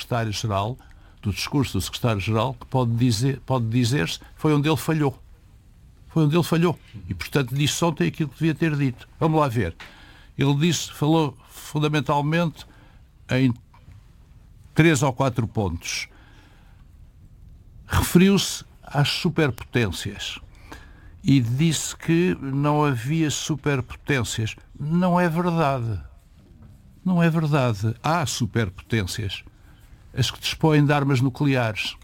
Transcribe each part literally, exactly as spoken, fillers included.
secretário-geral, do discurso do secretário-geral, que pode dizer, pode dizer-se, foi onde ele falhou. Foi onde ele falhou. E, portanto, disse ontem aquilo que devia ter dito. Vamos lá ver. Ele disse, falou fundamentalmente em três ou quatro pontos. Referiu-se às superpotências e disse que não havia superpotências. Não é verdade. Não é verdade. Há superpotências. As que dispõem de armas nucleares.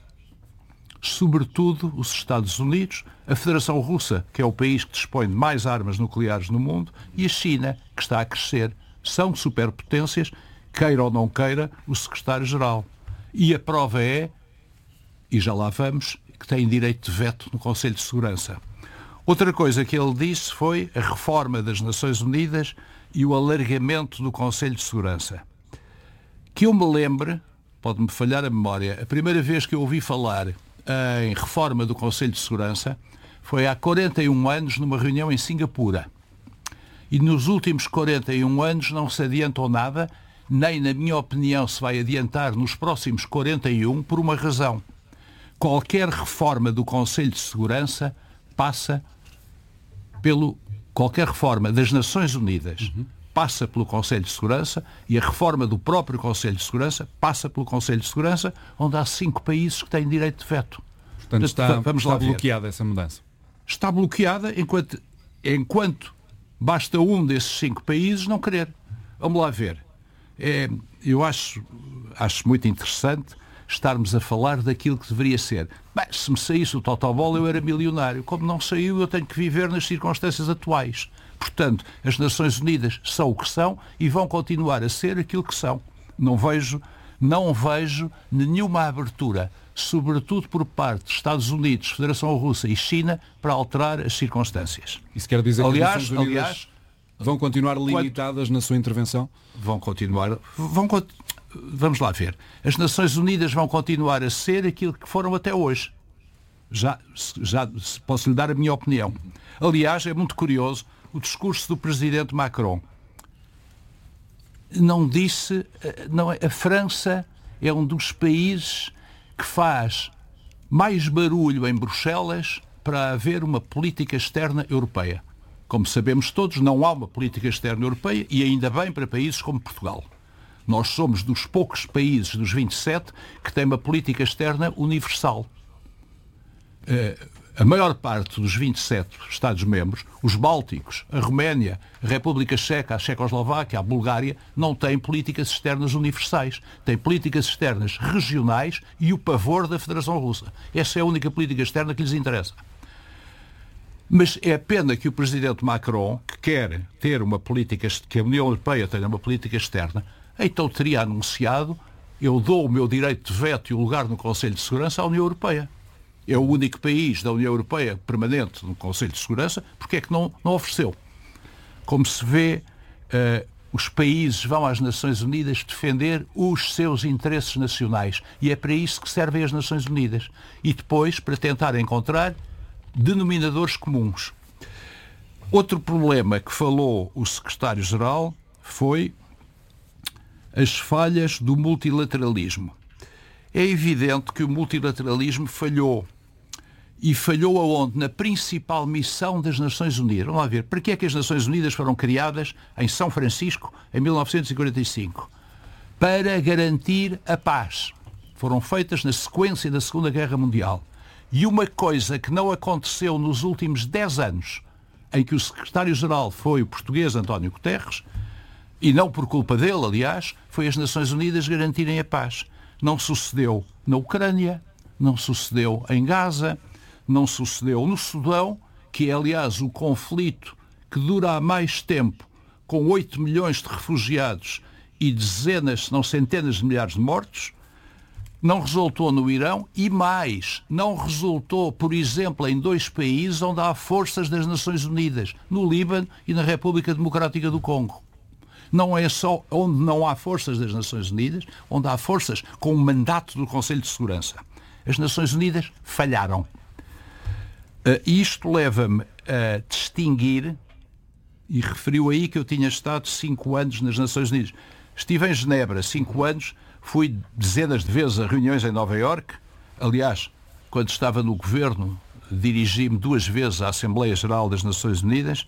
Sobretudo os Estados Unidos, a Federação Russa, que é o país que dispõe de mais armas nucleares no mundo, e a China, que está a crescer. São superpotências, queira ou não queira, o secretário-geral. E a prova é, e já lá vamos, que tem direito de veto no Conselho de Segurança. Outra coisa que ele disse foi a reforma das Nações Unidas e o alargamento do Conselho de Segurança. Que eu me lembre, pode-me falhar a memória, a primeira vez que eu ouvi falar em reforma do Conselho de Segurança foi há quarenta e um anos numa reunião em Singapura. E nos últimos quarenta e um anos não se adiantou nada, nem, na minha opinião, se vai adiantar nos próximos quarenta e um, por uma razão. Qualquer reforma do Conselho de Segurança passa pelo... Qualquer reforma das Nações Unidas uhum. passa pelo Conselho de Segurança e a reforma do próprio Conselho de Segurança passa pelo Conselho de Segurança, onde há cinco países que têm direito de veto. Portanto, está, Vamos está lá bloqueada essa mudança. Está bloqueada enquanto, enquanto basta um desses cinco países não querer. Vamos lá ver. É, eu acho, acho muito interessante estarmos a falar daquilo que deveria ser. Bem, se me saísse o Totobol, eu era milionário. Como não saiu, eu tenho que viver nas circunstâncias atuais. Portanto, as Nações Unidas são o que são e vão continuar a ser aquilo que são. Não vejo, não vejo nenhuma abertura, sobretudo por parte dos Estados Unidos, Federação Russa e China, para alterar as circunstâncias. Isso quer dizer aliás, que as Nações Unidas aliás, vão continuar limitadas quando... na sua intervenção? Vão continuar... Vão, vamos lá ver. As Nações Unidas vão continuar a ser aquilo que foram até hoje. Já, já posso lhe dar a minha opinião. Aliás, é muito curioso o discurso do presidente Macron. Não disse... Não, a França é um dos países que faz mais barulho em Bruxelas para haver uma política externa europeia. Como sabemos todos, não há uma política externa europeia e ainda bem para países como Portugal. Nós somos dos poucos países dos vinte e sete que têm uma política externa universal. A maior parte dos vinte e sete Estados-membros, os Bálticos, a Roménia, a República Checa, a Checoslováquia, a Bulgária, não têm políticas externas universais. Têm políticas externas regionais e o pavor da Federação Russa. Essa é a única política externa que lhes interessa. Mas é pena que o presidente Macron, que quer ter uma política, que a União Europeia tenha uma política externa, então teria anunciado: eu dou o meu direito de veto e o lugar no Conselho de Segurança à União Europeia. É o único país da União Europeia permanente no Conselho de Segurança, porque é que não, não ofereceu? Como se vê, uh, os países vão às Nações Unidas defender os seus interesses nacionais. E é para isso que servem as Nações Unidas. E depois para tentar encontrar denominadores comuns. Outro problema que falou o secretário-geral foi as falhas do multilateralismo. É evidente que o multilateralismo falhou. E falhou aonde? Na principal missão das Nações Unidas. Vamos lá ver. Para que é que as Nações Unidas foram criadas em São Francisco em mil novecentos e quarenta e cinco? Para garantir a paz. Foram feitas na sequência da Segunda Guerra Mundial. E uma coisa que não aconteceu nos últimos dez anos, em que o secretário-geral foi o português António Guterres, e não por culpa dele, aliás, foi as Nações Unidas garantirem a paz. Não sucedeu na Ucrânia, não sucedeu em Gaza, não sucedeu no Sudão, que é, aliás, o conflito que dura há mais tempo, com oito milhões de refugiados e dezenas, se não centenas de milhares de mortos. Não resultou no Irão e, mais, não resultou, por exemplo, em dois países onde há forças das Nações Unidas, no Líbano e na República Democrática do Congo. Não é só onde não há forças das Nações Unidas, onde há forças com o mandato do Conselho de Segurança. As Nações Unidas falharam. Uh, isto leva-me a distinguir, e referiu aí que eu tinha estado cinco anos nas Nações Unidas. Estive em Genebra cinco anos, Fui dezenas de vezes a reuniões em Nova Iorque. Aliás, quando estava no governo, dirigi-me duas vezes à Assembleia Geral das Nações Unidas.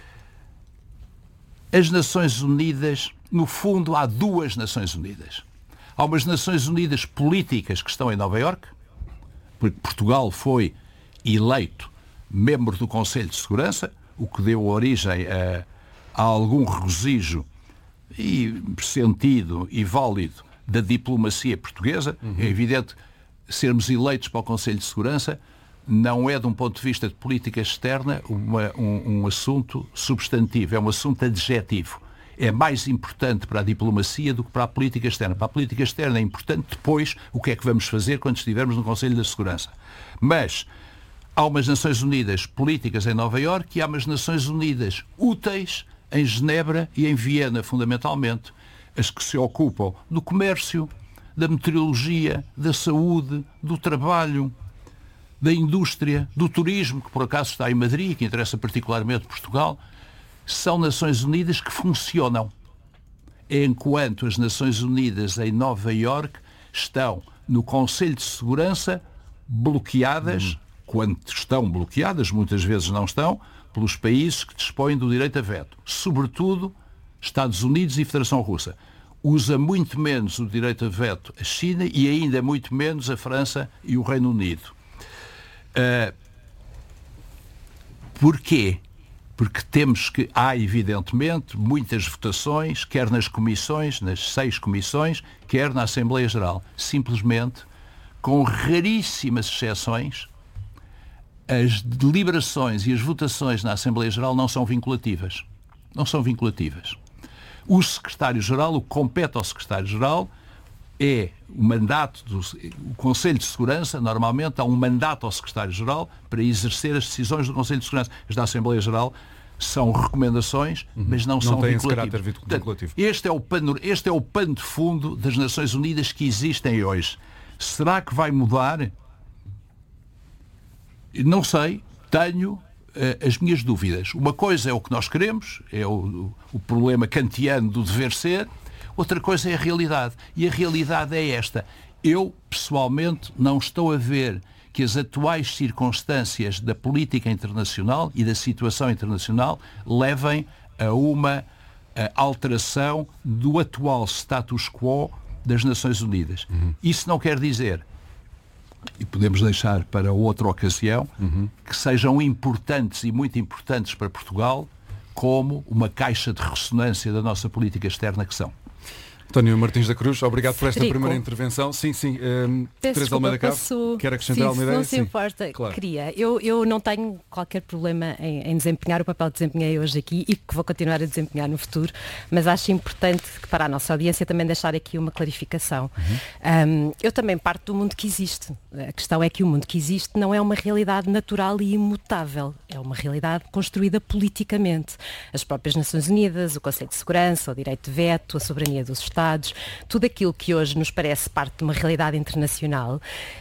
As Nações Unidas, no fundo, há duas Nações Unidas. Há umas Nações Unidas políticas que estão em Nova Iorque, porque Portugal foi eleito membro do Conselho de Segurança, o que deu origem a, a algum regozijo e sentido e válido da diplomacia portuguesa. Uhum. É evidente que sermos eleitos para o Conselho de Segurança não é, de um ponto de vista de política externa, uma, um, um assunto substantivo, é um assunto adjetivo. É mais importante para a diplomacia do que para a política externa. Para a política externa é importante depois o que é que vamos fazer quando estivermos no Conselho da Segurança. Mas há umas Nações Unidas políticas em Nova Iorque e há umas Nações Unidas úteis em Genebra e em Viena, fundamentalmente. As que se ocupam do comércio, da meteorologia, da saúde, do trabalho, da indústria, do turismo, que por acaso está em Madrid, que interessa particularmente Portugal. São Nações Unidas que funcionam, enquanto as Nações Unidas em Nova Iorque estão no Conselho de Segurança bloqueadas, hum. quando estão bloqueadas, muitas vezes não estão, pelos países que dispõem do direito a veto, sobretudo Estados Unidos e Federação Russa. Usa muito menos o direito a veto a China e ainda muito menos a França e o Reino Unido. Uh, porquê? Porque temos que, há evidentemente muitas votações, quer nas comissões, nas seis comissões, quer na Assembleia Geral. Simplesmente, com raríssimas exceções, as deliberações e as votações na Assembleia Geral não são vinculativas. Não são vinculativas. O secretário-geral, o que compete ao secretário-geral, é o mandato do o Conselho de Segurança. Normalmente há um mandato ao secretário-geral para exercer as decisões do Conselho de Segurança. As da Assembleia Geral são recomendações, uhum. mas não, não são vinculativas. Portanto, este, é o pano, este é o pano de fundo das Nações Unidas que existem hoje. Será que vai mudar? Não sei. Tenho uh, as minhas dúvidas. Uma coisa é o que nós queremos, é o, o problema kantiano do dever ser. Outra coisa é a realidade. E a realidade é esta. Eu, pessoalmente, não estou a ver que as atuais circunstâncias da política internacional e da situação internacional levem a uma a alteração do atual status quo das Nações Unidas. Uhum. Isso não quer dizer, e podemos deixar para outra ocasião, uhum. que sejam importantes e muito importantes para Portugal como uma caixa de ressonância da nossa política externa que são. António Martins da Cruz, obrigado por esta Frederico. primeira intervenção. Sim, sim. Um, Teresa Almeida Cabo, quer acrescentar alguma ideia? Não se importa, claro. Queria. Eu, eu não tenho qualquer problema em, em desempenhar o papel que desempenhei hoje aqui e que vou continuar a desempenhar no futuro, mas acho importante que para a nossa audiência também deixar aqui uma clarificação. Uhum. Um, eu também parto do mundo que existe. A questão é que o mundo que existe não é uma realidade natural e imutável. É uma realidade construída politicamente. As próprias Nações Unidas, o Conselho de Segurança, o direito de veto, a soberania dos Estados, tudo aquilo que hoje nos parece parte de uma realidade internacional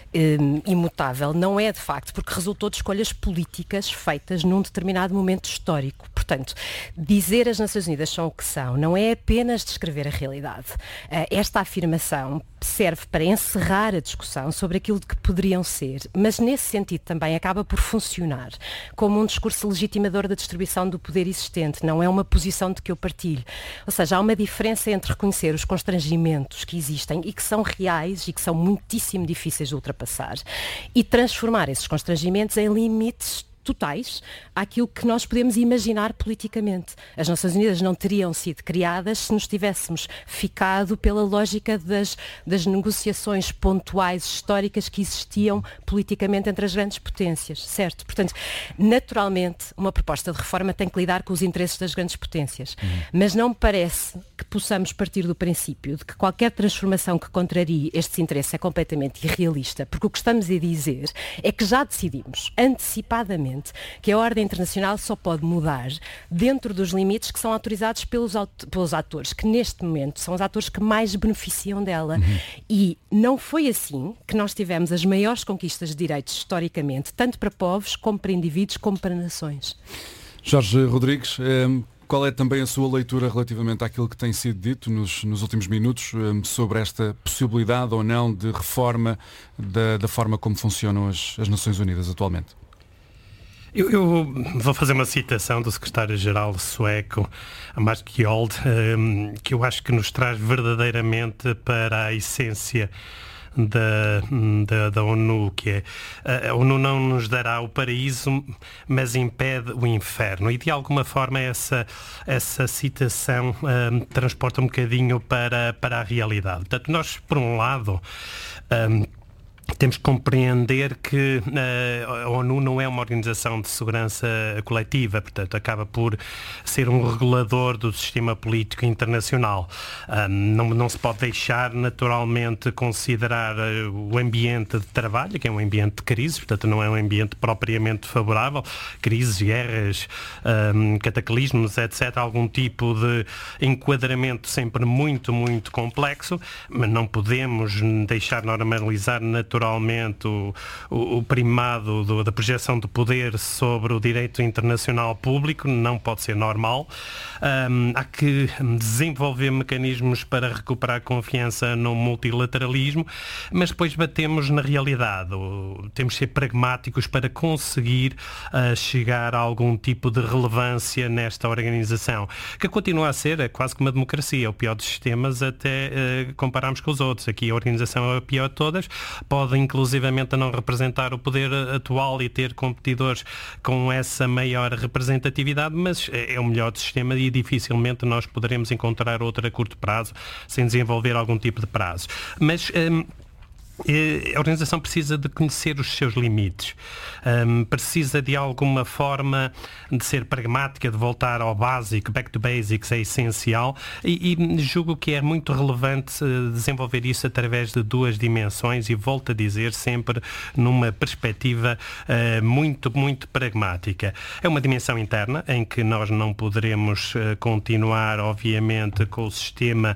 um, imutável, não é de facto, porque resultou de escolhas políticas feitas num determinado momento histórico. Portanto, dizer as Nações Unidas são o que são não é apenas descrever a realidade. Uh, esta afirmação serve para encerrar a discussão sobre aquilo de que poderiam ser, mas nesse sentido também acaba por funcionar como um discurso legitimador da distribuição do poder existente, não é uma posição de que eu partilho. Ou seja, há uma diferença entre reconhecer os constrangimentos que existem e que são reais e que são muitíssimo difíceis de ultrapassar e transformar esses constrangimentos em limites totais àquilo que nós podemos imaginar politicamente. As Nações Unidas não teriam sido criadas se nos tivéssemos ficado pela lógica das, das negociações pontuais históricas que existiam politicamente entre as grandes potências, certo? Portanto, naturalmente, uma proposta de reforma tem que lidar com os interesses das grandes potências, uhum. mas não me parece que possamos partir do princípio de que qualquer transformação que contrarie estes interesses é completamente irrealista, porque o que estamos a dizer é que já decidimos antecipadamente que a ordem internacional só pode mudar dentro dos limites que são autorizados pelos, pelos atores, que neste momento são os atores que mais beneficiam dela. Uhum. E não foi assim que nós tivemos as maiores conquistas de direitos historicamente, tanto para povos, como para indivíduos, como para nações. Jorge Rodrigues, qual é também a sua leitura relativamente àquilo que tem sido dito nos, nos últimos minutos um, sobre esta possibilidade ou não de reforma da, da forma como funcionam as, as Nações Unidas atualmente? Eu, eu vou fazer uma citação do secretário-geral sueco, Mark Kjold, um, que eu acho que nos traz verdadeiramente para a essência Da, da, da ONU, que é: a ONU não nos dará o paraíso, mas impede o inferno. E de alguma forma essa, essa citação um, transporta um bocadinho para, para a realidade. Portanto, nós, por um lado, um, temos que compreender que uh, a ONU não é uma organização de segurança coletiva, portanto acaba por ser um regulador do sistema político internacional. Um, não, não se pode deixar naturalmente considerar uh, o ambiente de trabalho, que é um ambiente de crise, portanto não é um ambiente propriamente favorável, crises, guerras, um, cataclismos, etcétera, algum tipo de enquadramento sempre muito, muito complexo, mas não podemos deixar normalizar naturalmente o, o, o primado do, da projeção de poder sobre o direito internacional público. Não pode ser normal. Um, há que desenvolver mecanismos para recuperar confiança no multilateralismo, mas depois batemos na realidade. O, temos de ser pragmáticos para conseguir uh, chegar a algum tipo de relevância nesta organização, que continua a ser é quase que uma democracia, o pior dos sistemas até uh, compararmos com os outros. Aqui a organização é a pior de todas, pode inclusivamente não representar o poder atual e ter competidores com essa maior representatividade, mas é o melhor do sistema e dificilmente nós poderemos encontrar outra a curto prazo sem desenvolver algum tipo de prazo. Mas hum, a organização precisa de conhecer os seus limites, um, precisa de alguma forma de ser pragmática, de voltar ao básico, back to basics é essencial, e, e julgo que é muito relevante desenvolver isso através de duas dimensões, e volto a dizer sempre numa perspectiva uh, muito, muito pragmática. É uma dimensão interna, em que nós não poderemos uh, continuar, obviamente, com o sistema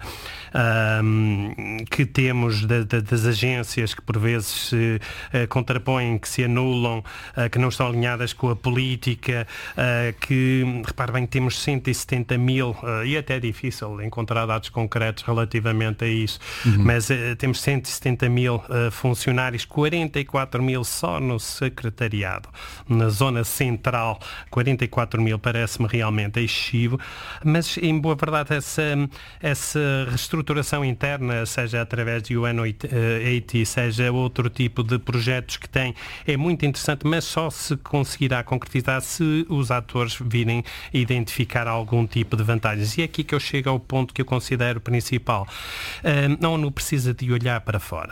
um, que temos de, de, das agências que por vezes se uh, contrapõem, que se anulam, uh, que não estão alinhadas com a política, uh, que, repare bem, temos cento e setenta mil, uh, e até é difícil encontrar dados concretos relativamente a isso, uhum. mas uh, temos cento e setenta mil uh, funcionários, quarenta e quatro mil só no secretariado, na zona central, quarenta e quatro mil parece-me realmente excessivo, mas em boa verdade essa, essa reestruturação interna, seja através do U N oitenta, seja outro tipo de projetos que tem, é muito interessante, mas só se conseguirá concretizar se os atores virem identificar algum tipo de vantagens. E é aqui que eu chego ao ponto que eu considero principal. A ONU precisa de olhar para fora.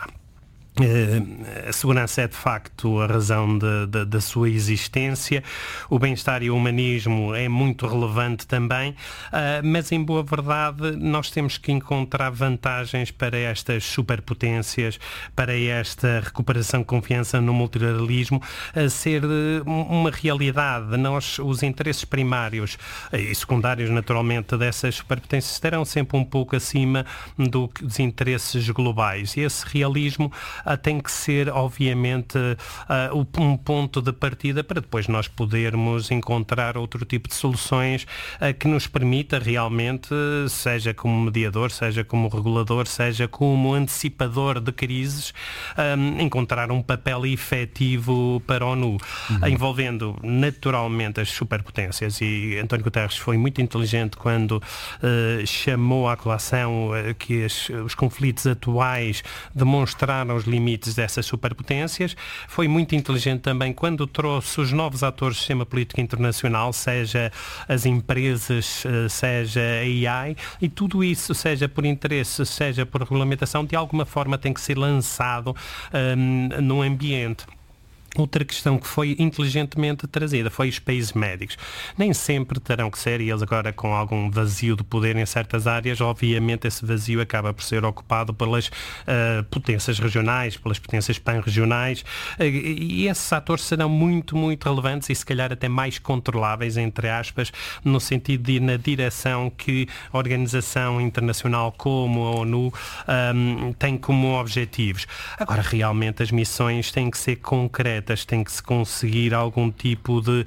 Uh, a segurança é de facto a razão de, de, da sua existência, o bem-estar e o humanismo é muito relevante também, uh, mas em boa verdade nós temos que encontrar vantagens para estas superpotências, para esta recuperação de confiança no multilateralismo, a ser uma realidade. Nós, os interesses primários e secundários naturalmente dessas superpotências estarão sempre um pouco acima do, dos interesses globais, e esse realismo Uh, tem que ser, obviamente, uh, um ponto de partida para depois nós podermos encontrar outro tipo de soluções uh, que nos permita realmente, seja como mediador, seja como regulador, seja como antecipador de crises, um, encontrar um papel efetivo para a ONU, uhum. envolvendo naturalmente as superpotências. E António Guterres foi muito inteligente quando uh, chamou à colação uh, que as, os conflitos atuais demonstraram os limites dessas superpotências. Foi muito inteligente também quando trouxe os novos atores do sistema político internacional, seja as empresas, seja a A I, e tudo isso, seja por interesse, seja por regulamentação, de alguma forma tem que ser lançado um, no ambiente. Outra questão que foi inteligentemente trazida foi os países médicos. Nem sempre terão que ser, e eles agora com algum vazio de poder em certas áreas, obviamente esse vazio acaba por ser ocupado pelas uh, potências regionais, pelas potências pan-regionais, uh, e esses atores serão muito, muito relevantes e se calhar até mais controláveis, entre aspas, no sentido de ir na direção que a organização internacional como a ONU um, tem como objetivos. Agora, realmente as missões têm que ser concretas. concretas, tem que se conseguir algum tipo de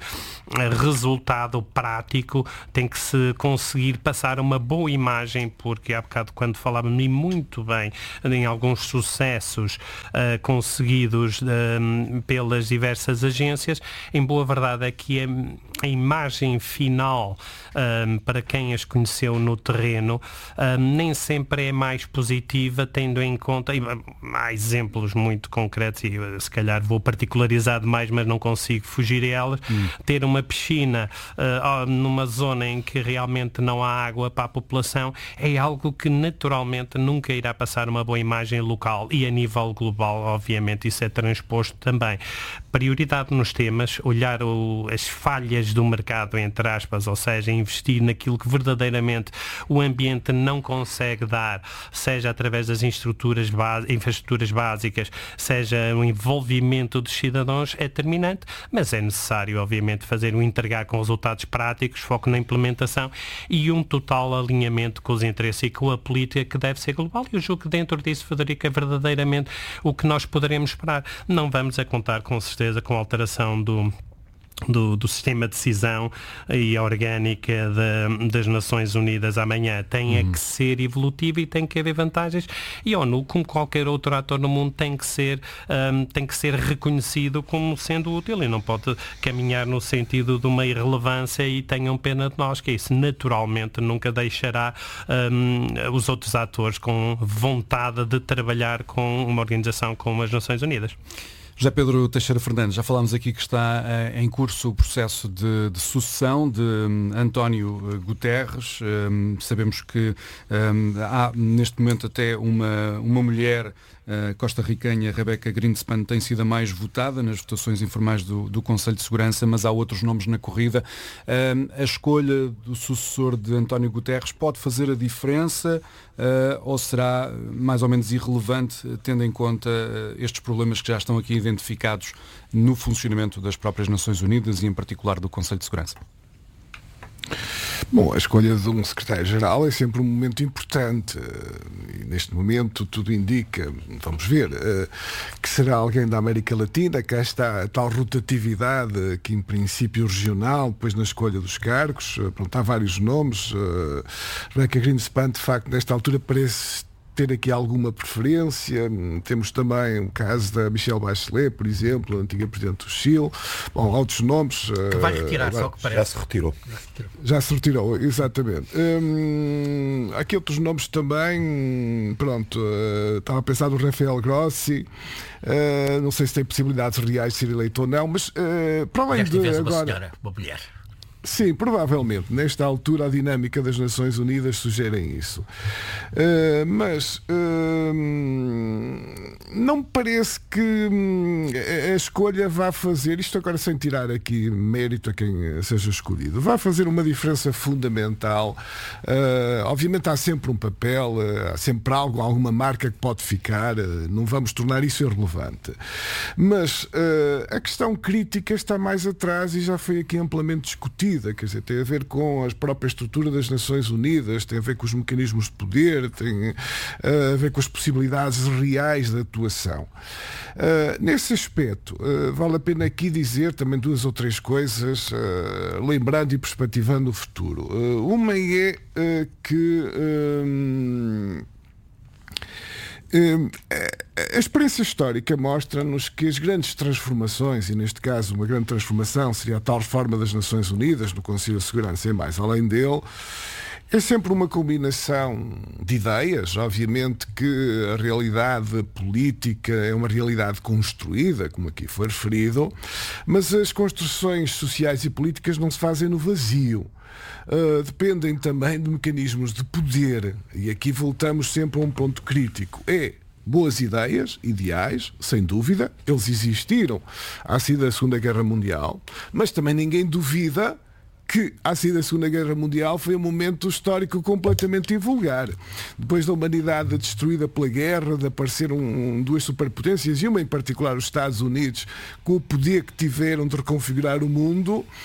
resultado prático, tem que se conseguir passar uma boa imagem, porque há bocado quando falava muito bem em alguns sucessos uh, conseguidos uh, pelas diversas agências, em boa verdade é que a, a imagem final uh, para quem as conheceu no terreno uh, nem sempre é mais positiva, tendo em conta, e há exemplos muito concretos e se calhar vou particularizar demais, mas não consigo fugir a elas. Hum. Ter uma piscina uh, numa zona em que realmente não há água para a população é algo que naturalmente nunca irá passar uma boa imagem local, e a nível global obviamente isso é transposto também. Prioridade nos temas, olhar o, as falhas do mercado, entre aspas, ou seja, investir naquilo que verdadeiramente o ambiente não consegue dar, seja através das infraestruturas, base, infraestruturas básicas, seja o envolvimento dos cidadãos, é determinante, mas é necessário obviamente fazer um entregar com resultados práticos, foco na implementação e um total alinhamento com os interesses e com a política que deve ser global. E eu julgo que dentro disso, Federico, é verdadeiramente o que nós poderemos esperar. Não vamos a contar com certeza com a alteração do Do, do sistema de decisão e orgânica de, das Nações Unidas amanhã. Tem uhum. é que ser evolutivo e tem que haver vantagens, e a ONU, como qualquer outro ator no mundo, tem que ser, um, tem que ser reconhecido como sendo útil e não pode caminhar no sentido de uma irrelevância e tenham pena de nós, que isso naturalmente nunca deixará um, os outros atores com vontade de trabalhar com uma organização como as Nações Unidas. José Pedro Teixeira Fernandes, já falámos aqui que está uh, em curso o processo de, de sucessão de um, António Guterres. Um, sabemos que um, há neste momento até uma, uma mulher uh, costarriquenha, Rebecca Greenspan, tem sido a mais votada nas votações informais do, do Conselho de Segurança, mas há outros nomes na corrida. Um, a escolha do sucessor de António Guterres pode fazer a diferença uh, ou será mais ou menos irrelevante, tendo em conta uh, estes problemas que já estão aqui identificados no funcionamento das próprias Nações Unidas e em particular do Conselho de Segurança? Bom, a escolha de um secretário-geral é sempre um momento importante e neste momento tudo indica, vamos ver, que será alguém da América Latina. Cá está a tal rotatividade aqui em princípio regional, depois na escolha dos cargos. Pronto, há vários nomes. Rebecca Greenspan, de facto, nesta altura parece ter aqui alguma preferência. Temos também o caso da Michelle Bachelet, por exemplo, a antiga Presidente do Chile. Bom, há outros nomes. Que vai retirar, uh, só que parece. Já se retirou. Já se retirou, Já se retirou exatamente. Hum, há aqui outros nomes também. Pronto, uh, estava a pensar no Rafael Grossi. Uh, não sei se tem possibilidades reais de ser eleito ou não, mas uh, para além de uma agora... senhora, uma mulher. Sim, provavelmente. Nesta altura a dinâmica das Nações Unidas sugerem isso. Uh, mas uh, não me parece que hum, a escolha vá fazer, isto agora sem tirar aqui mérito a quem seja escolhido, vai fazer uma diferença fundamental. Uh, obviamente há sempre um papel, uh, há sempre algo, alguma marca que pode ficar, uh, não vamos tornar isso irrelevante. Mas uh, a questão crítica está mais atrás e já foi aqui amplamente discutida. Quer dizer, tem a ver com a própria estrutura das Nações Unidas, tem a ver com os mecanismos de poder, tem uh, a ver com as possibilidades reais de atuação. Uh, nesse aspecto, uh, vale a pena aqui dizer também duas ou três coisas, uh, lembrando e perspectivando o futuro. Uh, uma é uh, que... Uh, A experiência histórica mostra-nos que as grandes transformações, e neste caso uma grande transformação seria a tal reforma das Nações Unidas, no Conselho de Segurança e mais além dele, é sempre uma combinação de ideias. Obviamente que a realidade política é uma realidade construída, como aqui foi referido, mas as construções sociais e políticas não se fazem no vazio. Uh, dependem também de mecanismos de poder, e aqui voltamos sempre a um ponto crítico. É boas ideias, ideais, sem dúvida, eles existiram à saída da Segunda Guerra Mundial, mas também ninguém duvida que à saída da Segunda Guerra Mundial foi um momento histórico completamente invulgar. Depois da humanidade destruída pela guerra, de aparecer um, duas superpotências, e uma em particular os Estados Unidos, com o poder que tiveram de reconfigurar o mundo,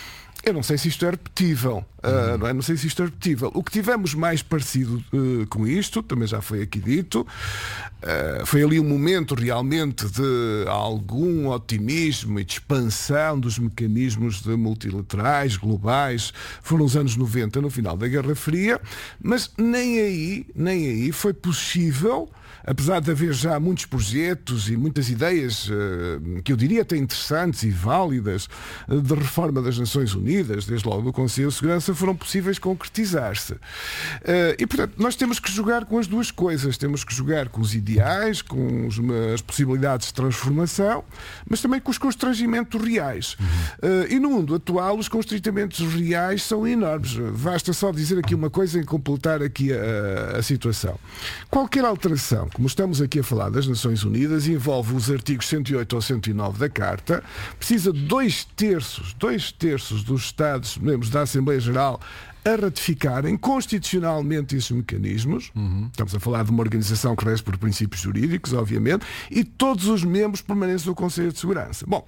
Eu não sei se isto é repetível. Uh, não, é? não sei se isto é repetível. O que tivemos mais parecido uh, com isto, também já foi aqui dito, uh, foi ali um momento realmente de algum otimismo e de expansão dos mecanismos de multilaterais, globais. Foram os anos noventa, no final da Guerra Fria, mas nem aí, nem aí foi possível, apesar de haver já muitos projetos e muitas ideias uh, que eu diria até interessantes e válidas uh, de reforma das Nações Unidas, desde logo do Conselho de Segurança, foram possíveis concretizar-se. Uh, e, portanto, nós temos que jogar com as duas coisas. Temos que jogar com os ideais, com os, as possibilidades de transformação, mas também com os constrangimentos reais. Uhum. Uh, e no mundo atual, os constrangimentos reais são enormes. Basta só dizer aqui uma coisa e completar aqui a, a situação. Qualquer alteração, como estamos aqui a falar das Nações Unidas, envolve os artigos cento e oito ou cento e nove da Carta, precisa de dois terços, dois terços dos Estados-membros da Assembleia Geral a ratificarem constitucionalmente esses mecanismos. Uhum. Estamos a falar de uma organização que rege por princípios jurídicos, obviamente, e todos os membros permanentes do Conselho de Segurança. Bom,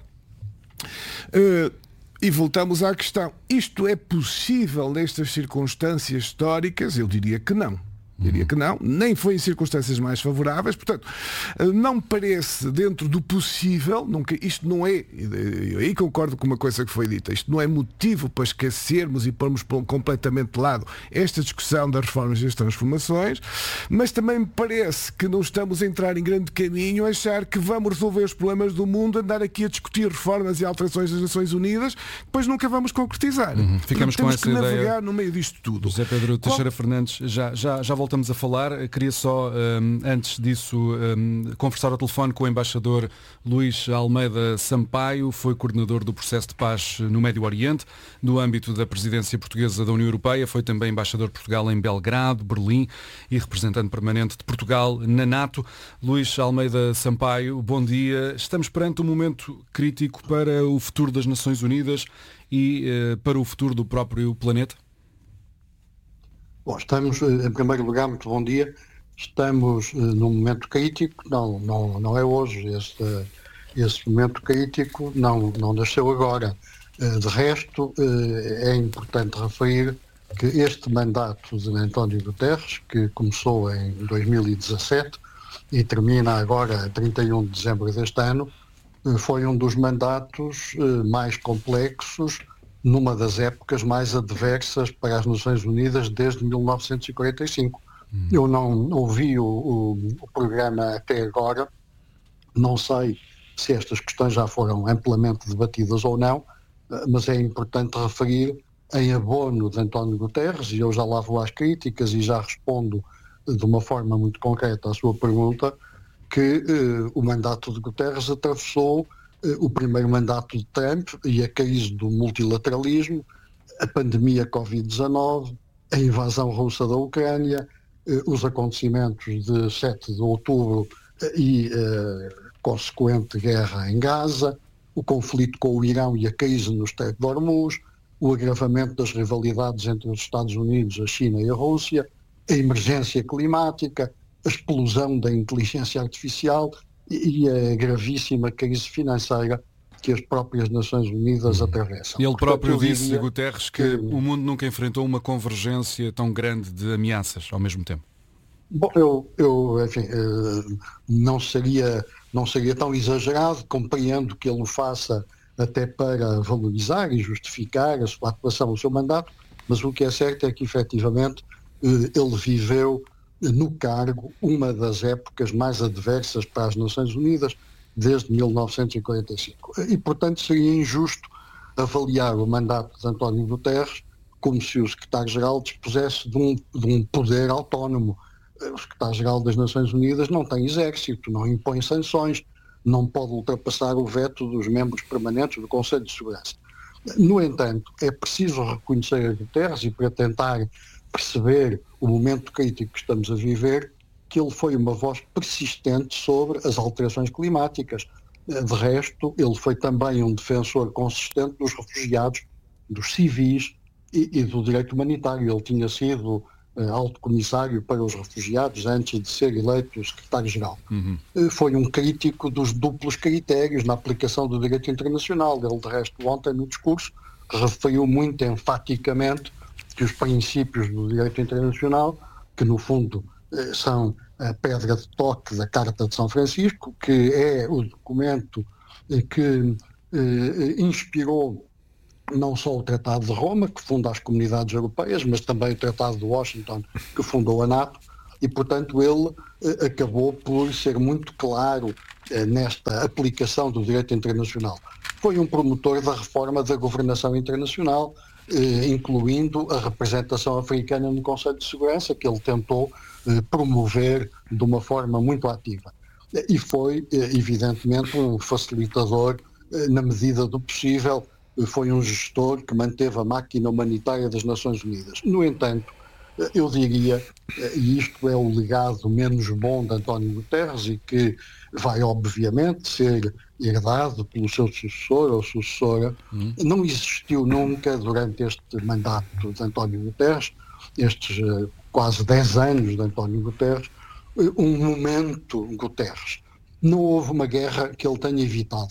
uh, e voltamos à questão. Isto é possível nestas circunstâncias históricas? Eu diria que não. Diria que não, nem foi em circunstâncias mais favoráveis, portanto, não me parece dentro do possível, nunca, isto não é, eu aí concordo com uma coisa que foi dita, isto não é motivo para esquecermos e pormos completamente de lado esta discussão das reformas e das transformações, mas também me parece que não estamos a entrar em grande caminho a achar que vamos resolver os problemas do mundo, andar aqui a discutir reformas e alterações das Nações Unidas, depois nunca vamos concretizar. Uhum. Ficamos Temos com essa que navegar ideia no meio disto tudo. José Pedro Teixeira Qual... Fernandes, já, já, já voltamos a falar. Queria só, um, antes disso, um, conversar ao telefone com o embaixador Luís Almeida Sampaio, foi coordenador do processo de paz no Médio Oriente, no âmbito da presidência portuguesa da União Europeia, foi também embaixador de Portugal em Belgrado, Berlim e representante permanente de Portugal na NATO. Luís Almeida Sampaio, bom dia. Estamos perante um momento crítico para o futuro das Nações Unidas e uh, para o futuro do próprio planeta? Bom, estamos, em primeiro lugar, muito bom dia, estamos uh, num momento crítico, não, não, não é hoje, esse, uh, esse momento crítico não, não nasceu agora. Uh, de resto, uh, é importante referir que este mandato de António Guterres, que começou em dois mil e dezassete e termina agora a trinta e um de dezembro deste ano, uh, foi um dos mandatos uh, mais complexos numa das épocas mais adversas para as Nações Unidas desde mil novecentos e quarenta e cinco. Hum. Eu não ouvi o, o, o programa até agora, não sei se estas questões já foram amplamente debatidas ou não, mas é importante referir, em abono de António Guterres, e eu já lá vou às críticas e já respondo de uma forma muito concreta à sua pergunta, que eh, o mandato de Guterres atravessou o primeiro mandato de Trump e a crise do multilateralismo, a pandemia covid dezanove, a invasão russa da Ucrânia, os acontecimentos de sete de outubro e a consequente guerra em Gaza, o conflito com o Irão e a crise no Estreito de Hormuz, o agravamento das rivalidades entre os Estados Unidos, a China e a Rússia, a emergência climática, a explosão da inteligência artificial e a gravíssima crise financeira que as próprias Nações Unidas uhum. atravessam. Ele próprio Portanto, disse, diria, Guterres, que, que o mundo nunca enfrentou uma convergência tão grande de ameaças ao mesmo tempo. Bom, eu, eu enfim, não seria, não seria tão exagerado, compreendo que ele o faça até para valorizar e justificar a sua atuação, o seu mandato, mas o que é certo é que, efetivamente, ele viveu no cargo uma das épocas mais adversas para as Nações Unidas desde mil novecentos e quarenta e cinco. E, portanto, seria injusto avaliar o mandato de António Guterres como se o secretário-geral dispusesse de um, de um poder autónomo. O secretário-geral das Nações Unidas não tem exército, não impõe sanções, não pode ultrapassar o veto dos membros permanentes do Conselho de Segurança. No entanto, é preciso reconhecer a Guterres, e para tentar perceber o momento crítico que estamos a viver, que ele foi uma voz persistente sobre as alterações climáticas. De resto, ele foi também um defensor consistente dos refugiados, dos civis e, e do direito humanitário. Ele tinha sido uh, alto comissário para os refugiados antes de ser eleito secretário-geral. Uhum. Uh, foi um crítico dos duplos critérios na aplicação do direito internacional. Ele, de resto, ontem no discurso, referiu muito enfaticamente que os princípios do direito internacional, que no fundo são a pedra de toque da Carta de São Francisco, que é o documento que eh, inspirou não só o Tratado de Roma, que funda as comunidades europeias, mas também o Tratado de Washington, que fundou a NATO, e, portanto, ele eh, acabou por ser muito claro eh, nesta aplicação do direito internacional. Foi um promotor da reforma da governação internacional, eh, incluindo a representação africana no Conselho de Segurança, que ele tentou eh, promover de uma forma muito ativa. E foi, eh, evidentemente, um facilitador eh, na medida do possível. Foi um gestor que manteve a máquina humanitária das Nações Unidas. No entanto, eu diria, e isto é o legado menos bom de António Guterres e que vai obviamente ser herdado pelo seu sucessor ou sucessora, hum. não existiu nunca durante este mandato de António Guterres, estes uh, quase dez anos de António Guterres, um momento Guterres. Não houve uma guerra que ele tenha evitado.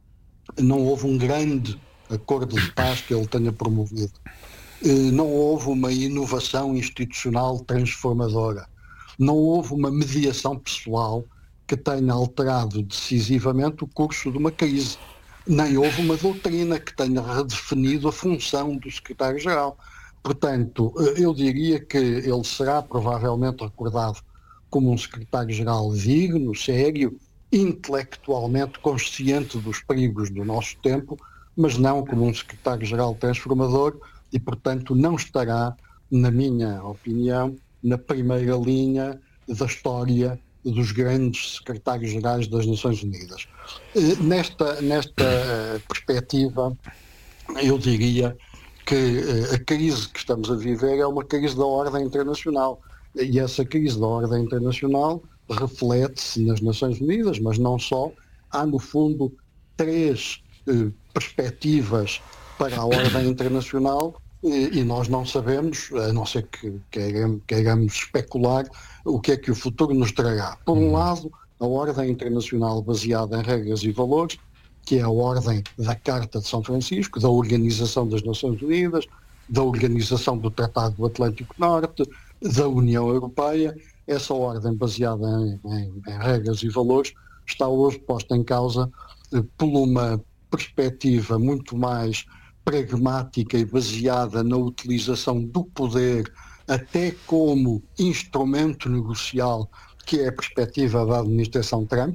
Não houve um grande acordo de paz que ele tenha promovido. Não houve uma inovação institucional transformadora. Não houve uma mediação pessoal que tenha alterado decisivamente o curso de uma crise. Nem houve uma doutrina que tenha redefinido a função do secretário-geral. Portanto, eu diria que ele será provavelmente recordado como um secretário-geral digno, sério, intelectualmente consciente dos perigos do nosso tempo, mas não como um secretário-geral transformador e, portanto, não estará, na minha opinião, na primeira linha da história dos grandes secretários-gerais das Nações Unidas. Nesta, nesta perspectiva, eu diria que a crise que estamos a viver é uma crise da ordem internacional. E essa crise da ordem internacional reflete-se nas Nações Unidas, mas não só. Há, no fundo, três eh, perspectivas para a ordem internacional e, e nós não sabemos, a não ser que queiramos, queiramos especular, o que é que o futuro nos trará. Por um lado, a ordem internacional baseada em regras e valores, que é a ordem da Carta de São Francisco, da Organização das Nações Unidas, da Organização do Tratado do Atlântico Norte, da União Europeia. Essa ordem baseada em, em, em regras e valores está hoje posta em causa eh, por uma perspectiva muito mais pragmática e baseada na utilização do poder até como instrumento negocial, que é a perspectiva da administração Trump.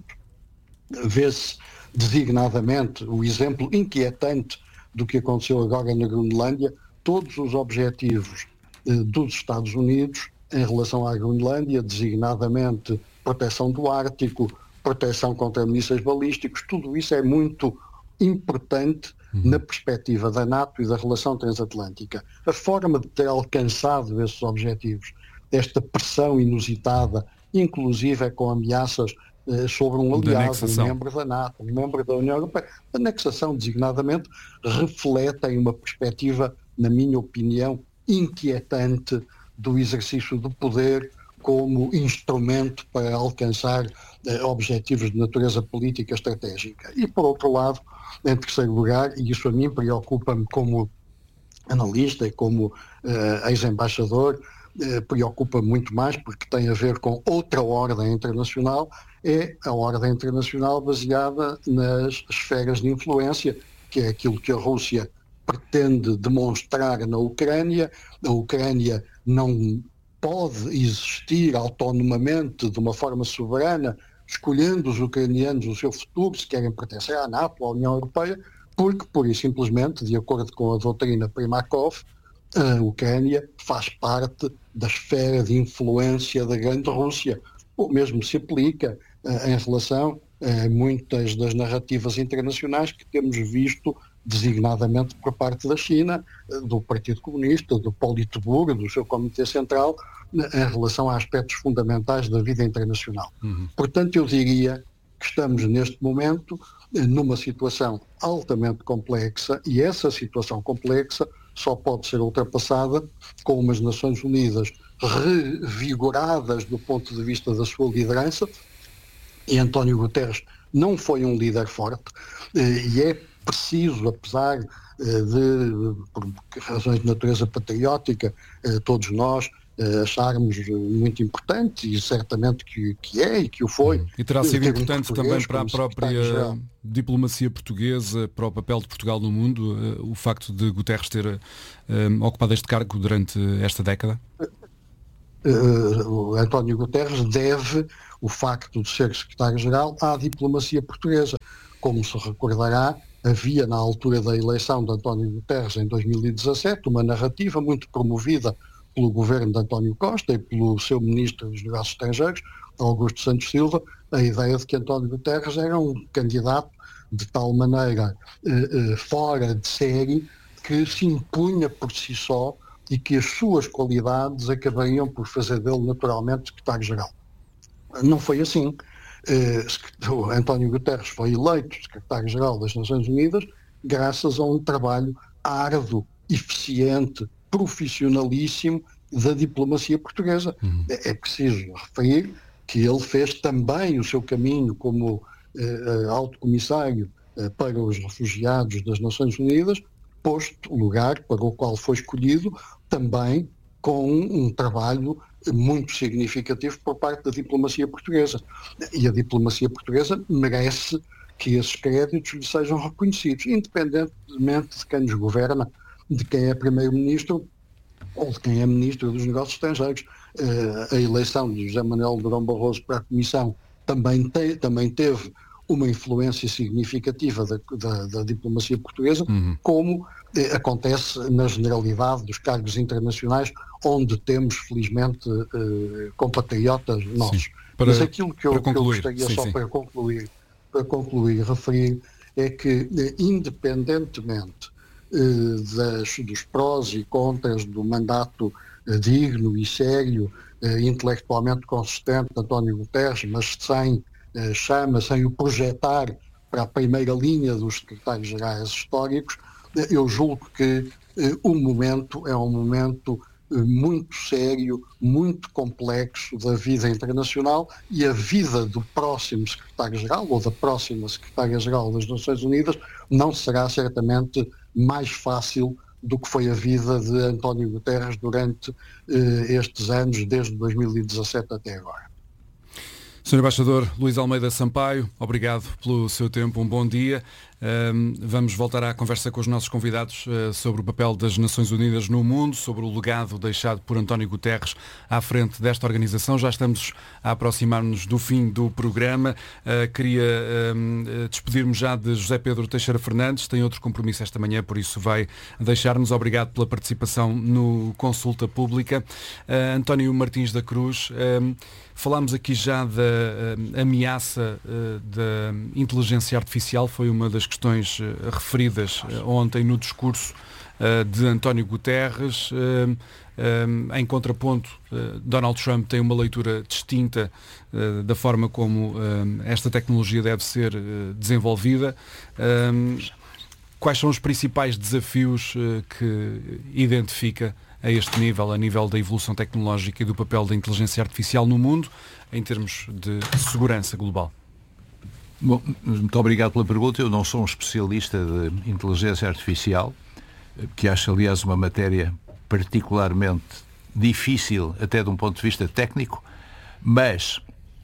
Vê-se designadamente o exemplo inquietante do que aconteceu agora na Groenlândia. Todos os objetivos eh, dos Estados Unidos em relação à Groenlândia, designadamente proteção do Ártico, proteção contra mísseis balísticos, tudo isso é muito importante uhum. na perspectiva da NATO e da relação transatlântica. A forma de ter alcançado esses objetivos, esta pressão inusitada, inclusive é com ameaças eh, sobre um aliado, um membro da NATO, um membro da União Europeia, a anexação designadamente refletem uma perspectiva, na minha opinião, inquietante do exercício do poder como instrumento para alcançar eh, objetivos de natureza política estratégica. E, por outro lado, em terceiro lugar, e isso a mim preocupa-me como analista e como eh, ex-embaixador, eh, preocupa-me muito mais porque tem a ver com outra ordem internacional, é a ordem internacional baseada nas esferas de influência, que é aquilo que a Rússia pretende demonstrar na Ucrânia. A Ucrânia não pode existir autonomamente, de uma forma soberana, escolhendo os ucranianos o seu futuro, se querem pertencer à NATO ou à União Europeia, porque, pura e simplesmente, de acordo com a doutrina Primakov, a Ucrânia faz parte da esfera de influência da grande Rússia. O mesmo se aplica uh, em relação a muitas das narrativas internacionais que temos visto designadamente por parte da China, do Partido Comunista, do Politburo, do seu Comitê Central, em relação a aspectos fundamentais da vida internacional. Uhum. Portanto, eu diria que estamos neste momento numa situação altamente complexa e essa situação complexa só pode ser ultrapassada com umas Nações Unidas revigoradas do ponto de vista da sua liderança, e António Guterres não foi um líder forte, e é preciso, apesar de, por razões de natureza patriótica, todos nós acharmos muito importante, e certamente que, que é e que o foi. E terá sido importante um também para a própria diplomacia portuguesa, para o papel de Portugal no mundo, o facto de Guterres ter um, ocupado este cargo durante esta década? Uh, o António Guterres deve o facto de ser secretário-geral à diplomacia portuguesa. Como se recordará, havia na altura da eleição de António Guterres em dois mil e dezassete uma narrativa muito promovida pelo governo de António Costa e pelo seu ministro dos Negócios Estrangeiros, Augusto Santos Silva, a ideia de que António Guterres era um candidato de tal maneira uh, uh, fora de série que se impunha por si só e que as suas qualidades acabariam por fazer dele naturalmente secretário-geral. Não foi assim. Uh, António Guterres foi eleito secretário-geral das Nações Unidas graças a um trabalho árduo, eficiente, profissionalíssimo da diplomacia portuguesa. Uhum. É, é preciso referir que ele fez também o seu caminho como uh, alto comissário uh, para os refugiados das Nações Unidas, posto lugar para o qual foi escolhido também com um trabalho muito significativo por parte da diplomacia portuguesa. E a diplomacia portuguesa merece que esses créditos lhe sejam reconhecidos, independentemente de quem nos governa, de quem é primeiro-ministro ou de quem é ministro dos Negócios Estrangeiros. Uh, a eleição de José Manuel Durão Barroso para a Comissão também, te, também teve uma influência significativa da, da, da diplomacia portuguesa, uhum. como eh, acontece na generalidade dos cargos internacionais, onde temos, felizmente, eh, compatriotas nossos. Para, Mas aquilo que eu, que eu gostaria sim, só sim. para concluir, para concluir, referir, é que, eh, independentemente eh, das, dos prós e contras do mandato eh, digno e sério, eh, intelectualmente consistente de António Guterres, mas sem chama, sem o projetar para a primeira linha dos secretários-gerais históricos, eu julgo que eh, o momento é um momento eh, muito sério, muito complexo da vida internacional, e a vida do próximo secretário-geral ou da próxima secretária-geral das Nações Unidas não será certamente mais fácil do que foi a vida de António Guterres durante eh, estes anos, desde dois mil e dezassete até agora. senhor Embaixador Luís Almeida Sampaio, obrigado pelo seu tempo, um bom dia. Um, vamos voltar à conversa com os nossos convidados uh, sobre o papel das Nações Unidas no mundo, sobre o legado deixado por António Guterres à frente desta organização. Já estamos a aproximar-nos do fim do programa. Uh, queria um, despedir-me já de José Pedro Teixeira Fernandes, tem outro compromisso esta manhã, por isso vai deixar-nos. Obrigado pela participação no Consulta Pública. Uh, António Martins da Cruz, um, falámos aqui já da uh, ameaça uh, da inteligência artificial, foi uma das questões uh, referidas uh, ontem no discurso uh, de António Guterres. Uh, um, em contraponto, uh, Donald Trump tem uma leitura distinta uh, da forma como uh, esta tecnologia deve ser uh, desenvolvida. Um, quais são os principais desafios uh, que identifica a este nível, a nível da evolução tecnológica e do papel da inteligência artificial no mundo, em termos de segurança global? Bom, muito obrigado pela pergunta. Eu não sou um especialista de inteligência artificial, que acho, aliás, uma matéria particularmente difícil, até de um ponto de vista técnico, mas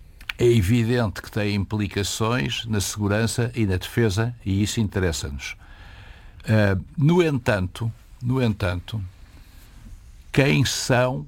é evidente que tem implicações na segurança e na defesa, e isso interessa-nos. Uh, no entanto, no entanto, quem são,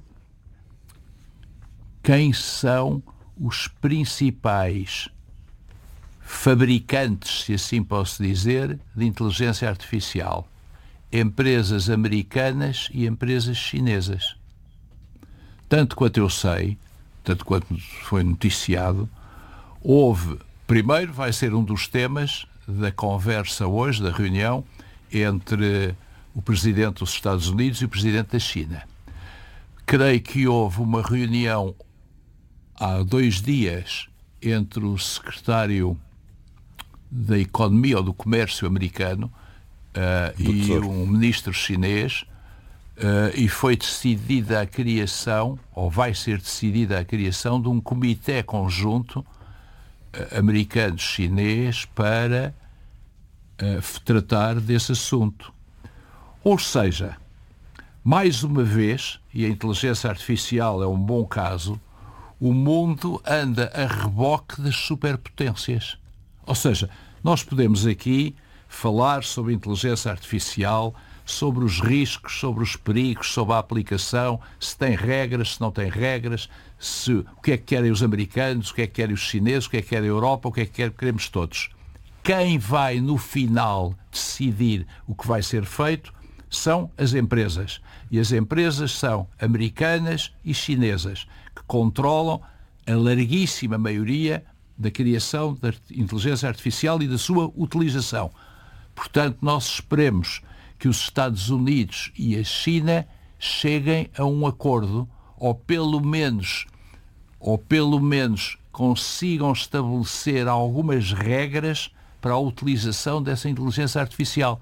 quem são os principais fabricantes, se assim posso dizer, de inteligência artificial? Empresas americanas e empresas chinesas. Tanto quanto eu sei, tanto quanto foi noticiado, houve, primeiro vai ser um dos temas da conversa hoje, da reunião, entre o Presidente dos Estados Unidos e o Presidente da China. Creio que houve uma reunião há dois dias entre o Secretário da Economia ou do Comércio americano uh, e um ministro chinês, uh, e foi decidida a criação, ou vai ser decidida a criação, de um comitê conjunto uh, americano-chinês para uh, tratar desse assunto. Ou seja, mais uma vez, e a inteligência artificial é um bom caso, o mundo anda a reboque das superpotências. Ou seja, nós podemos aqui falar sobre inteligência artificial, sobre os riscos, sobre os perigos, sobre a aplicação, se tem regras, se não tem regras, se, o que é que querem os americanos, o que é que querem os chineses, o que é que quer a Europa, o que é que queremos todos. Quem vai, no final, decidir o que vai ser feito são as empresas. E as empresas são americanas e chinesas, que controlam a larguíssima maioria da criação da inteligência artificial e da sua utilização. Portanto, nós esperemos que os Estados Unidos e a China cheguem a um acordo, ou pelo menos, ou pelo menos consigam estabelecer algumas regras para a utilização dessa inteligência artificial.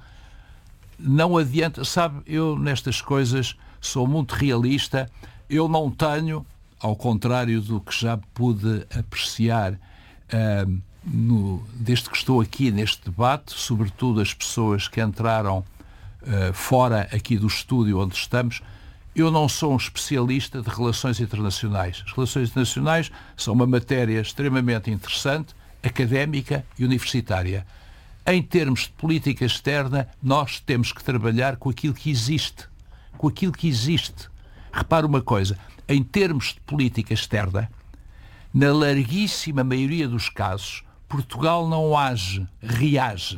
Não adianta, sabe, eu nestas coisas sou muito realista, eu não tenho, ao contrário do que já pude apreciar uh, no, desde que estou aqui neste debate, sobretudo as pessoas que entraram Uh, fora aqui do estúdio onde estamos, eu não sou um especialista de relações internacionais. As relações internacionais são uma matéria extremamente interessante, académica e universitária. Em termos de política externa, nós temos que trabalhar com aquilo que existe. Com aquilo que existe. Repare uma coisa, em termos de política externa, na larguíssima maioria dos casos, Portugal não age, reage.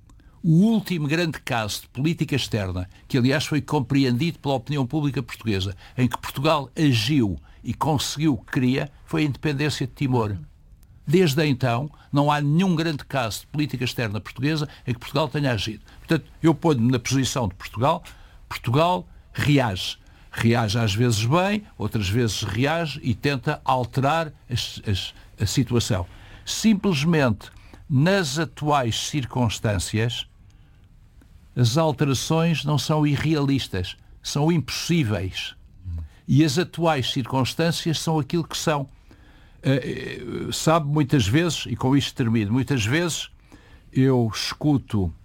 O último grande caso de política externa, que aliás foi compreendido pela opinião pública portuguesa, em que Portugal agiu e conseguiu o que queria, foi a independência de Timor. Desde então, não há nenhum grande caso de política externa portuguesa em que Portugal tenha agido. Portanto, eu ponho-me na posição de Portugal, Portugal reage. Reage às vezes bem, outras vezes reage e tenta alterar as, as, a situação. Simplesmente, nas atuais circunstâncias, as alterações não são irrealistas, são impossíveis. E as atuais circunstâncias são aquilo que são. Uh, sabe, muitas vezes, e com isto termino, muitas vezes eu escuto uh,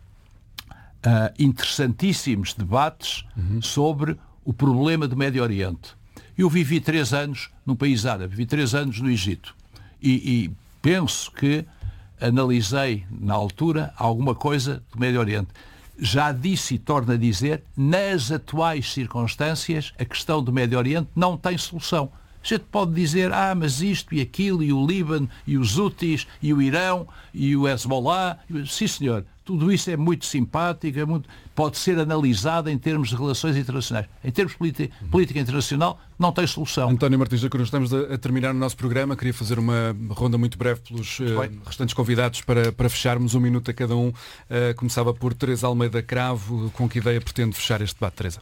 interessantíssimos debates uhum. sobre o problema do Médio Oriente. Eu vivi três anos num país árabe, vivi três anos no Egito. E, e penso que analisei, na altura, alguma coisa do Médio Oriente. Já disse e torno a dizer, nas atuais circunstâncias, a questão do Médio Oriente não tem solução. A gente pode dizer, ah, mas isto e aquilo, e o Líbano, e os Houthis, e o Irão, e o Hezbollah. Sim, senhor, tudo isso é muito simpático, é muito... pode ser analisado em termos de relações internacionais. Em termos de política, política internacional, não tem solução. António Martins da Cruz, estamos a, a terminar o nosso programa. Queria fazer uma ronda muito breve pelos uh, restantes convidados para, para fecharmos um minuto a cada um. Uh, começava por Teresa Almeida Cravo. Com que ideia pretende fechar este debate, Teresa?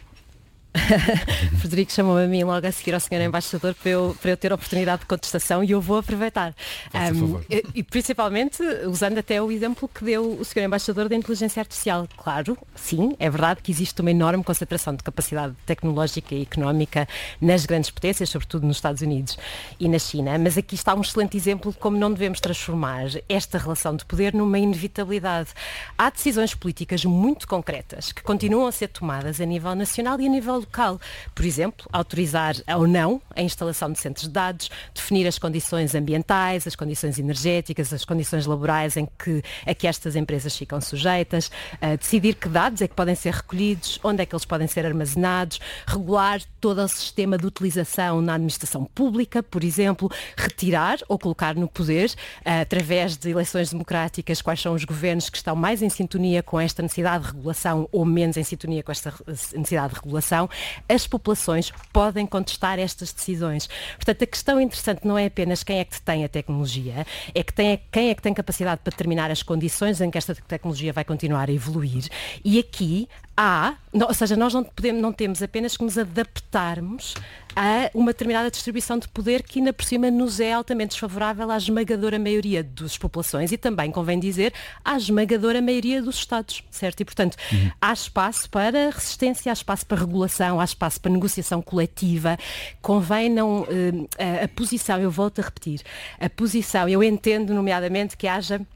Frederico chamou-me a mim logo a seguir ao senhor Embaixador para eu, para eu ter a oportunidade de contestação e eu vou aproveitar. Um, e, e principalmente usando até o exemplo que deu o senhor Embaixador da inteligência artificial. Claro, sim, é verdade que existe uma enorme concentração de capacidade tecnológica e económica nas grandes potências, sobretudo nos Estados Unidos e na China, mas aqui está um excelente exemplo de como não devemos transformar esta relação de poder numa inevitabilidade. Há decisões políticas muito concretas que continuam a ser tomadas a nível nacional e a nível local. Por exemplo, autorizar ou não a instalação de centros de dados, definir as condições ambientais, as condições energéticas, as condições laborais em que, a que estas empresas ficam sujeitas, uh, decidir que dados é que podem ser recolhidos, onde é que eles podem ser armazenados, regular todo o sistema de utilização na administração pública, por exemplo, retirar ou colocar no poder, uh, através de eleições democráticas, quais são os governos que estão mais em sintonia com esta necessidade de regulação ou menos em sintonia com esta necessidade de regulação. As populações podem contestar estas decisões. Portanto, a questão interessante não é apenas quem é que tem a tecnologia, é que tem, quem é que tem capacidade para determinar as condições em que esta tecnologia vai continuar a evoluir. E aqui há, ou seja, nós não, podemos, não temos apenas que nos adaptarmos a uma determinada distribuição de poder que ainda por cima nos é altamente desfavorável à esmagadora maioria das populações e também, convém dizer, à esmagadora maioria dos Estados, certo? E, portanto, uhum. há espaço para resistência, há espaço para regulação, há espaço para negociação coletiva. Convém não... A, a posição, eu volto a repetir, a posição, eu entendo, nomeadamente, que haja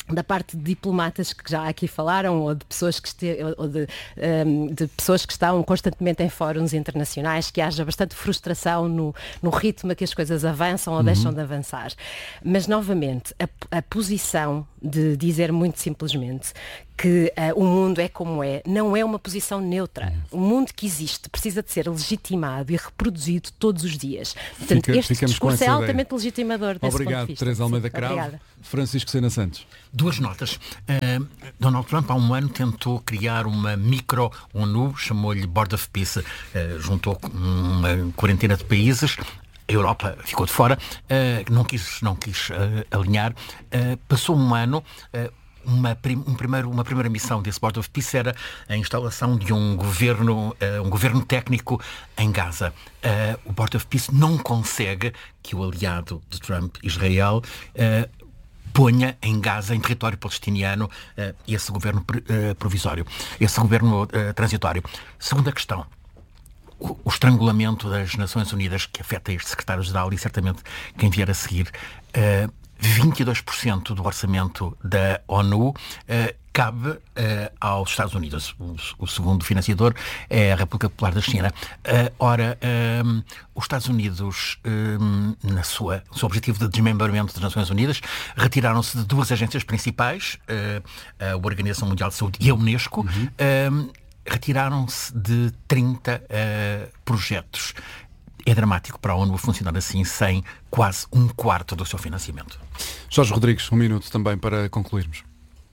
da parte de diplomatas que já aqui falaram, ou de pessoas que, este, ou de, um, de pessoas que estão constantemente em fóruns internacionais, que haja bastante frustração no, no ritmo a que as coisas avançam ou uhum. deixam de avançar. Mas, novamente, a, a posição de dizer muito simplesmente que uh, o mundo é como é, não é uma posição neutra. O mundo que existe precisa de ser legitimado e reproduzido todos os dias. Portanto, Fica, este discurso é altamente ideia. legitimador desse Obrigado, ponto de vista. Teresa Almeida Cravo. Francisco Sena Santos. Duas notas. Uh, Donald Trump há um ano tentou criar uma micro-ONU, chamou-lhe Board of Peace, uh, juntou uma quarentena de países. A Europa ficou de fora, uh, não quis, não quis uh, alinhar. Uh, passou um ano... Uh, Uma, prim, um primeiro, uma primeira missão desse Board of Peace era a instalação de um governo, uh, um governo técnico em Gaza. Uh, o Board of Peace não consegue que o aliado de Trump, Israel, uh, ponha em Gaza, em território palestiniano, uh, esse governo uh, provisório, esse governo uh, transitório. Segunda questão. O, o estrangulamento das Nações Unidas que afeta este secretário-geral e certamente quem vier a seguir. Uh, vinte e dois por cento do orçamento da ONU uh, cabe uh, aos Estados Unidos. O, o segundo financiador é a República Popular da China. Uh, ora, um, os Estados Unidos, um, na sua, no seu objetivo de desmembramento das Nações Unidas, retiraram-se de duas agências principais, uh, a Organização Mundial de Saúde e a Unesco, uhum. um, retiraram-se de trinta uh, projetos. É dramático para a ONU funcionar assim, sem quase um quarto do seu financiamento. Jorge Rodrigues, um minuto também para concluirmos.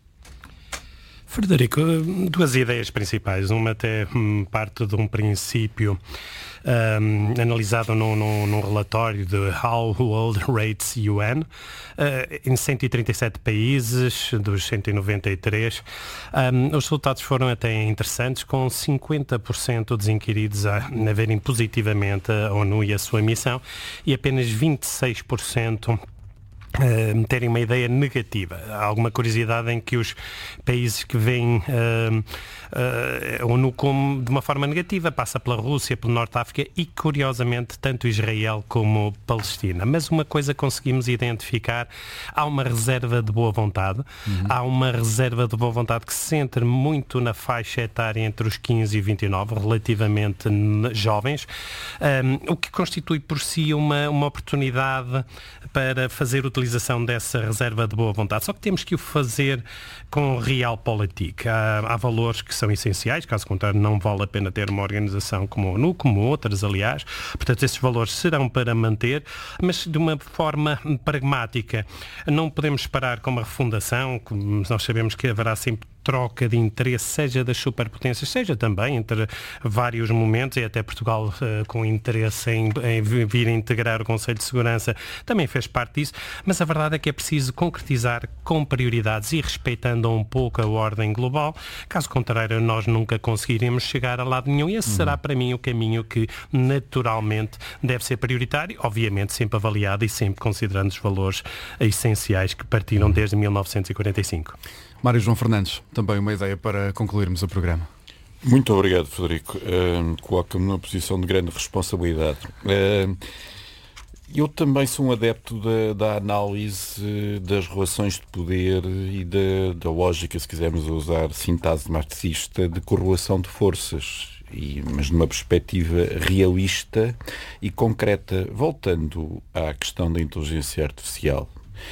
Frederico, duas ideias principais. Uma até hum, parte de um princípio um, analisado num, num, num relatório de How World Rates U N, uh, em cento e trinta e sete países, dos cento e noventa e três. Um, os resultados foram até interessantes, com cinquenta por cento dos inquiridos a, a verem positivamente a ONU e a sua missão, e apenas vinte e seis por cento Uh, terem uma ideia negativa. Há alguma curiosidade em que os países que veem uh, uh, a ONU como de uma forma negativa passa pela Rússia, pelo Norte de África e, curiosamente, tanto Israel como Palestina. Mas uma coisa conseguimos identificar: há uma reserva de boa vontade, uhum. há uma reserva de boa vontade que se centra muito na faixa etária entre os quinze e vinte e nove, relativamente jovens, um, o que constitui por si uma, uma oportunidade para fazer utilização dessa reserva de boa vontade. Só que temos que o fazer com realpolitik. Há, há valores que são essenciais, caso contrário não vale a pena ter uma organização como a ONU, como outras, aliás. Portanto, esses valores serão para manter, mas de uma forma pragmática. Não podemos parar com uma refundação, nós sabemos que haverá sempre troca de interesse, seja das superpotências, seja também entre vários momentos, e até Portugal uh, com interesse em, em vir a integrar o Conselho de Segurança também fez parte disso, mas a verdade é que é preciso concretizar com prioridades e respeitando um pouco a ordem global. Caso contrário, nós nunca conseguiremos chegar a lado nenhum, e esse uhum. será para mim o caminho que naturalmente deve ser prioritário, obviamente sempre avaliado e sempre considerando os valores essenciais que partiram uhum. desde mil novecentos e quarenta e cinco. Mário João Fernandes, também uma ideia para concluirmos o programa. Muito obrigado, Frederico. Uh, Coloca-me numa posição de grande responsabilidade. Uh, eu também sou um adepto da, da análise das relações de poder e da, da lógica, se quisermos usar sintase marxista, de correlação de forças. E, mas numa perspectiva realista e concreta. Voltando à questão da inteligência artificial,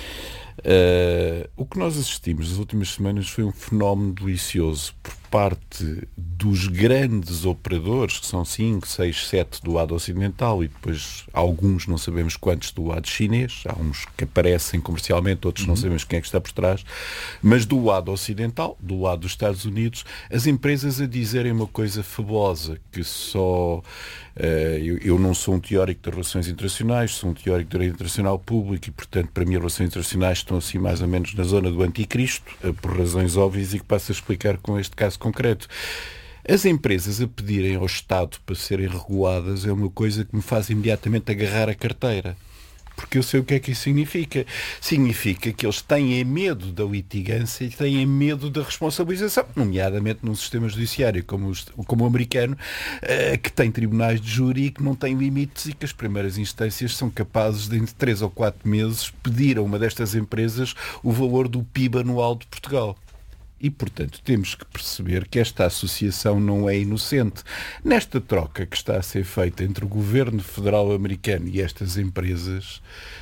Uh, o que nós assistimos nas últimas semanas foi um fenómeno delicioso por parte dos grandes operadores, que são cinco, seis, sete do lado ocidental e depois alguns, não sabemos quantos, do lado chinês. Há uns que aparecem comercialmente, outros uhum. não sabemos quem é que está por trás, mas do lado ocidental, do lado dos Estados Unidos, as empresas a dizerem uma coisa fabulosa, que só... Uh, eu, eu não sou um teórico de relações internacionais, sou um teórico de direito internacional público e, portanto, para mim as relações internacionais estão assim mais ou menos na zona do anticristo, uh, por razões óbvias e que passo a explicar com este caso concreto. As empresas a pedirem ao Estado para serem reguladas é uma coisa que me faz imediatamente agarrar a carteira. porque eu sei o que é que isso significa. Significa que eles têm medo da litigância e têm medo da responsabilização, nomeadamente num sistema judiciário como, os, como o americano, uh, que tem tribunais de júri e que não tem limites e que as primeiras instâncias são capazes de, em três ou quatro meses, pedir a uma destas empresas o valor do P I B anual de Portugal. E, portanto, temos que perceber que esta associação não é inocente. Nesta troca que está a ser feita entre o governo federal americano e estas empresas,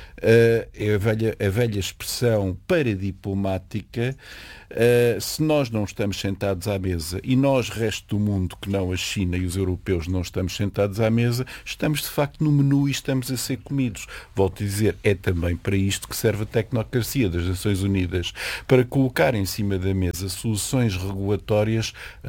uh, é a velha, a velha expressão paradiplomática, uh, se nós não estamos sentados à mesa e nós, resto do mundo, que não a China e os europeus, não estamos sentados à mesa, estamos de facto no menu e estamos a ser comidos. Volto a dizer, é também para isto que serve a tecnocracia das Nações Unidas, para colocar em cima da mesa soluções regulatórias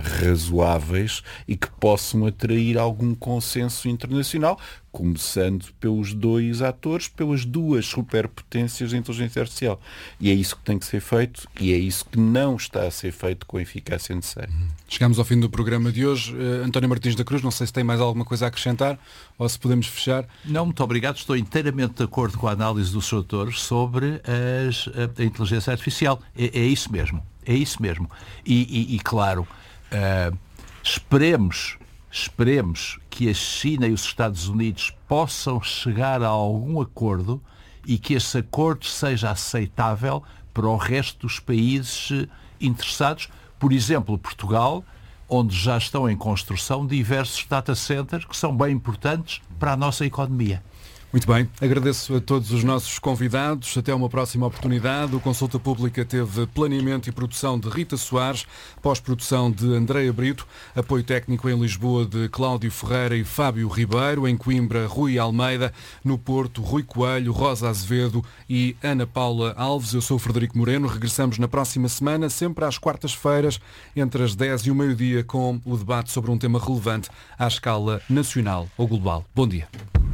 razoáveis e que possam atrair algum consenso internacional, começando pelos dois atores, pelas duas superpotências da inteligência artificial. E é isso que tem que ser feito e é isso que não está a ser feito com a eficácia necessária. Chegamos ao fim do programa de hoje. Uh, António Martins da Cruz, não sei se tem mais alguma coisa a acrescentar ou se podemos fechar. Não, muito obrigado. Estou inteiramente de acordo com a análise dos autores sobre as, a, a inteligência artificial. É, é isso mesmo. É isso mesmo. E, e, e claro, uh, esperemos, esperemos que a China e os Estados Unidos possam chegar a algum acordo e que esse acordo seja aceitável para o resto dos países interessados. Por exemplo, Portugal, onde já estão em construção diversos data centers que são bem importantes para a nossa economia. Muito bem, agradeço a todos os nossos convidados. Até uma próxima oportunidade. O Consulta Pública teve planeamento e produção de Rita Soares, pós-produção de Andreia Brito, apoio técnico em Lisboa de Cláudio Ferreira e Fábio Ribeiro, em Coimbra, Rui Almeida, no Porto, Rui Coelho, Rosa Azevedo e Ana Paula Alves. Eu sou o Frederico Moreno. Regressamos na próxima semana, sempre às quartas-feiras, entre as dez e o meio-dia, com o debate sobre um tema relevante à escala nacional ou global. Bom dia.